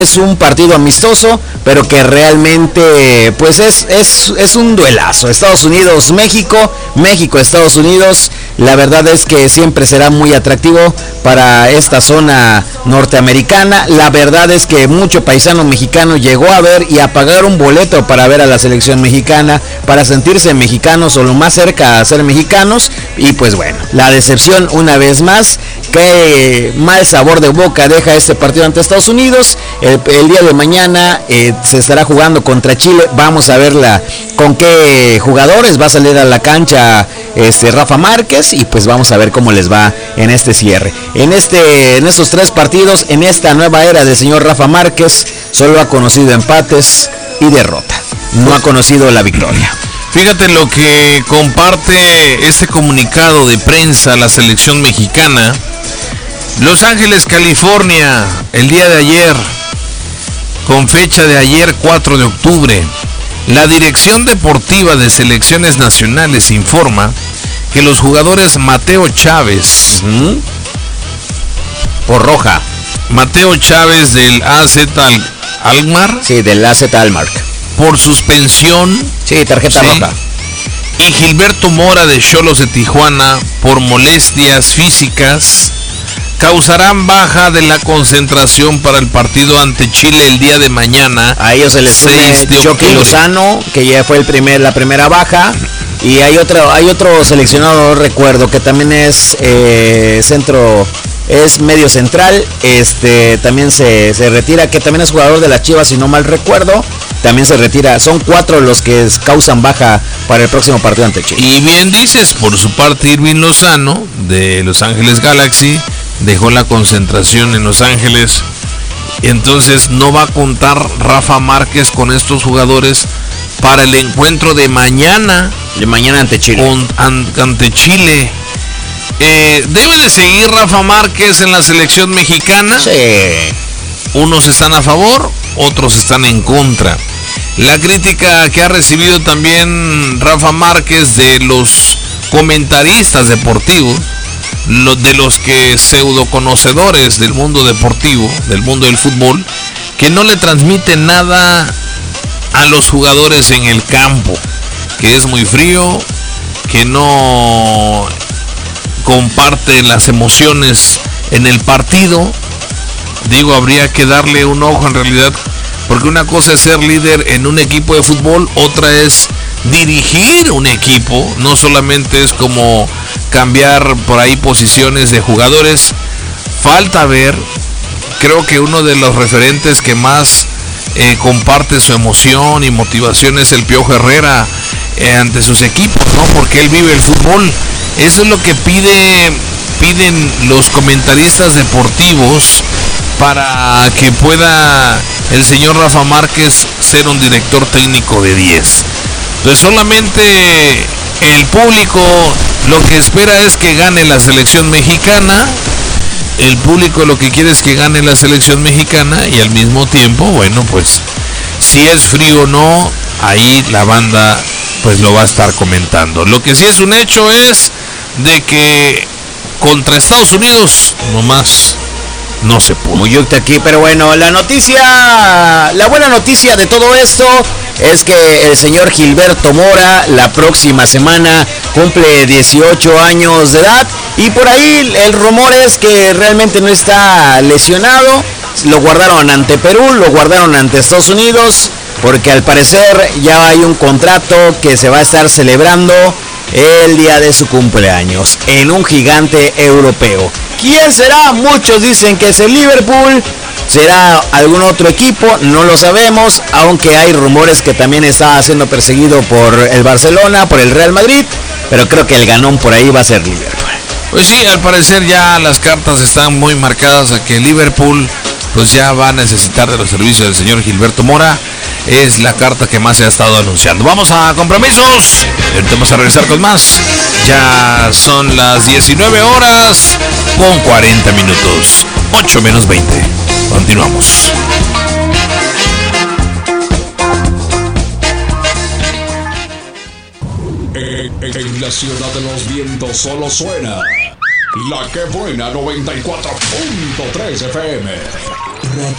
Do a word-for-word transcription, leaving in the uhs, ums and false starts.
es un partido amistoso, pero que realmente pues es, es, es un duelazo. Estados Unidos, México, México, Estados Unidos. La verdad es que siempre será muy atractivo para esta zona norteamericana. La verdad es que mucho paisano mexicano llegó a ver y a pagar un boleto para ver a la selección mexicana, para sentirse mexicanos o lo más cerca a ser mexicanos. Y pues bueno, la decepción una vez más. Qué mal sabor de boca deja este partido ante Estados Unidos. El, el día de mañana eh, se estará jugando contra Chile. Vamos a verla con qué jugadores va a salir a la cancha este Rafa Márquez, y pues vamos a ver cómo les va en este cierre. En este, en estos tres partidos, en esta nueva era del señor Rafa Márquez, solo ha conocido empates y derrota. No ha conocido la victoria. Fíjate lo que comparte este comunicado de prensa la selección mexicana. Los Ángeles, California, el día de ayer, con fecha de ayer cuatro de octubre, la Dirección Deportiva de Selecciones Nacionales informa que los jugadores Mateo Chávez, uh-huh. por roja, Mateo Chávez del A Z Alkmaar, sí, del A Z Alkmaar, por suspensión, sí, tarjeta sí, roja, y Gilberto Mora de Xolos de Tijuana por molestias físicas, causarán baja de la concentración para el partido ante Chile el día de mañana. A ellos se les une Chucky Lozano, que ya fue el primer, la primera baja. Y hay otro, hay otro seleccionado, recuerdo, que también es eh, centro, es medio central. Este también se, se retira, que también es jugador de las Chivas, si no mal recuerdo. También se retira. Son cuatro los que causan baja para el próximo partido ante Chile. Y bien dices, por su parte, Irving Lozano de Los Ángeles Galaxy dejó la concentración en Los Ángeles, entonces no va a contar Rafa Márquez con estos jugadores para el encuentro de mañana, de mañana ante Chile. Con, an, ante Chile. Eh, ¿Debe de seguir Rafa Márquez en la selección mexicana? Sí. Unos están a favor, otros están en contra. La crítica que ha recibido también Rafa Márquez de los comentaristas deportivos, de los que pseudo conocedores del mundo deportivo, del mundo del fútbol, que no le transmiten nada a los jugadores en el campo, que es muy frío, que no comparte las emociones en el partido. Digo, habría que darle un ojo en realidad, porque una cosa es ser líder en un equipo de fútbol, otra es dirigir un equipo. No solamente es como cambiar por ahí posiciones de jugadores. Falta ver, creo que uno de los referentes que más eh, comparte su emoción y motivación es el Piojo Herrera eh, ante sus equipos, ¿no? Porque él vive el fútbol. Eso es lo que pide, piden los comentaristas deportivos para que pueda el señor Rafa Márquez ser un director técnico de diez. Pues solamente el público lo que espera es que gane la selección mexicana. El público lo que quiere es que gane la selección mexicana, y al mismo tiempo, bueno, pues si es frío o no, ahí la banda pues lo va a estar comentando. Lo que sí es un hecho es de que contra Estados Unidos nomás no se pudo. Muy yucta aquí, pero bueno, la noticia, la buena noticia de todo esto es que el señor Gilberto Mora la próxima semana cumple dieciocho años de edad, y por ahí el rumor es que realmente no está lesionado. Lo guardaron ante Perú, lo guardaron ante Estados Unidos, porque al parecer ya hay un contrato que se va a estar celebrando el día de su cumpleaños en un gigante europeo. ¿Quién será? Muchos dicen que es el Liverpool. ¿Será algún otro equipo? No lo sabemos, aunque hay rumores que también está siendo perseguido por el Barcelona, por el Real Madrid, pero creo que el ganón por ahí va a ser Liverpool. Pues sí, al parecer ya las cartas están muy marcadas a que Liverpool pues ya va a necesitar de los servicios del señor Gilberto Mora. Es la carta que más se ha estado anunciando. Vamos a compromisos. Vamos a regresar con más. Ya son las diecinueve horas con cuarenta minutos. ocho menos veinte. Continuamos. En, en la ciudad de los vientos solo suena La Que Buena noventa y cuatro punto tres F M.